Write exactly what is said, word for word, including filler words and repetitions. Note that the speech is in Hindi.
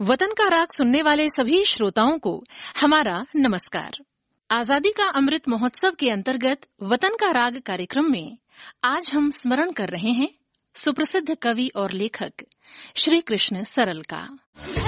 वतन का राग सुनने वाले सभी श्रोताओं को हमारा नमस्कार। आजादी का अमृत महोत्सव के अंतर्गत वतन का राग कार्यक्रम में आज हम स्मरण कर रहे हैं सुप्रसिद्ध कवि और लेखक श्री कृष्ण सरल का।